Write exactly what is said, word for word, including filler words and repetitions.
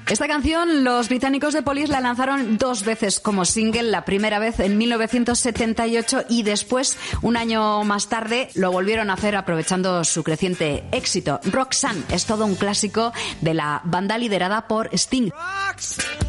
Esta canción los británicos de Police la lanzaron dos veces como single, la primera vez en mil novecientos setenta y ocho y después, un año más tarde, lo volvieron a hacer aprovechando su creciente éxito. Roxanne es todo un clásico de la banda liderada por Sting. Roxanne.